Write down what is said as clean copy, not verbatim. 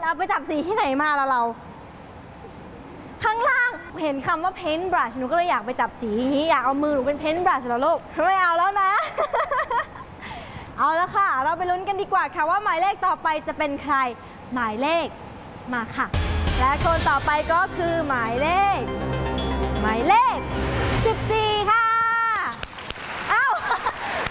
เอาไปจับสีที่ไหนมาละเราข้างล่างเห็นคำว่า paint brush หนูก็เลยอยากไปจับสีอย่างนี้อยากเอามือหนูเป็น paint brush แล้วลูกไม่เอาแล้วนะ เอาแล้วค่ะเราไปลุ้นกันดีกว่าค่ะว่าหมายเลขต่อไปจะเป็นใครหมายเลขมาค่ะและคนต่อไปก็คือหมายเลข